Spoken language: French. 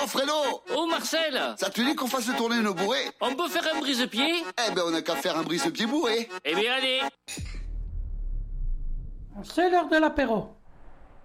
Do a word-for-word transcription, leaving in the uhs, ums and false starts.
Oh, Fredo! Oh, Marcel! Ça te dit qu'on fasse tourner nos bourrés? On peut faire un brise-pied? Eh ben, on n'a qu'à faire un brise-pied bourré. Eh bien, allez! C'est l'heure de l'apéro.